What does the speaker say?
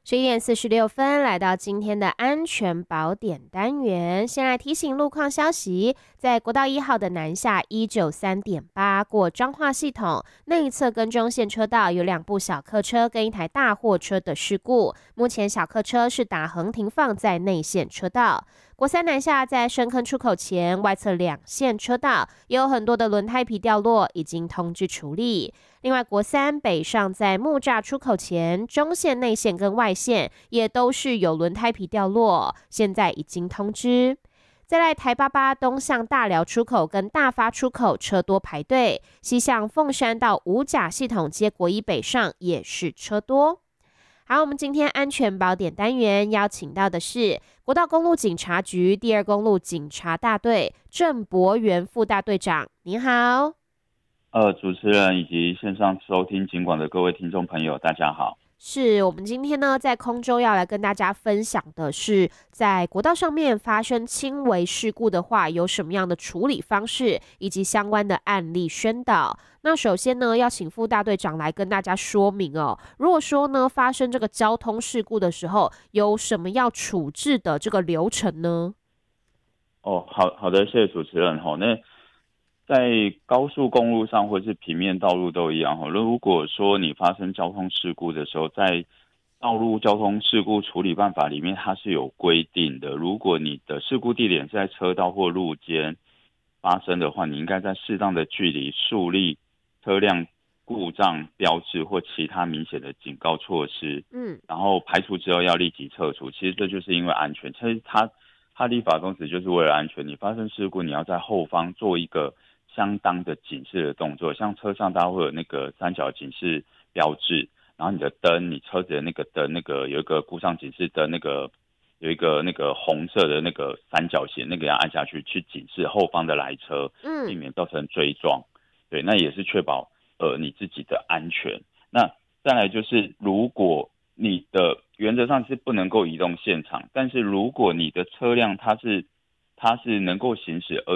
11点46分，来到今天的安全宝典单元。先来提醒路况消息，在国道1号的南下193.8过彰化系统内侧跟中线车道有2部小客车跟一台大货车的事故，目前小客车是打横停放在内线车道。国三南下在深坑出口前外侧2线车道也有很多的轮胎皮掉落，已经通知处理。另外，国三北上在木栅出口前，中线、内线跟外线也都是有轮胎皮掉落，现在已经通知。再来，台88东向大寮出口跟大发出口车多排队，西向凤山到五甲系统接国一北上也是车多。好，我们今天安全宝典单元邀请到的是国道公路警察局第2公路警察大队郑博元副大队长，您好。 主持人以及线上收听警广的各位听众朋友，大家好。 是我们今天呢在空中要来跟大家分享的是，在国道上面发生轻微事故的话，有什么样的处理方式，以及相关的案例宣导。那首先呢，要请副大队长来跟大家说明哦，如果说呢发生这个交通事故的时候，有什么要处置的这个流程呢？ 好的，谢谢主持人。那在高速公路上或是平面道路都一样，如果说你发生交通事故的时候，在道路交通事故处理办法里面它是有规定的，如果你的事故地点是在车道或路肩发生的话，你应该在适当的距离树立车辆故障标志或其他明显的警告措施，然后排除之后要立即撤除。其实这就是因为安全，其实它立法宗旨就是为了安全。你发生事故，你要在后方做一个相当的警示的动作，像车上大家会有那个三角警示标志，然后你的灯，你车子的那个灯，那个有一个故障警示灯，有一个那个红色的那个三角形，那个要按下去，去警示后方的来车，避免造成追撞。对，那也是确保你自己的安全。那再来就是，如果你的原则上是不能够移动现场，但是如果你的车辆它是能够行驶，而